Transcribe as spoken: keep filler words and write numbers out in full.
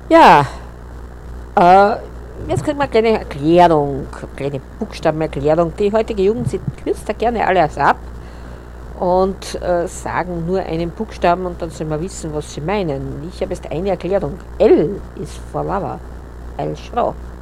Ja, äh, jetzt kriegen wir eine kleine Erklärung, eine kleine Buchstabenerklärung. Die heutige Jugend, sie kürzt da gerne alles ab und äh, sagen nur einen Buchstaben und dann sollen wir wissen, was sie meinen. Ich habe jetzt eine Erklärung. L ist for Lava. L Schro.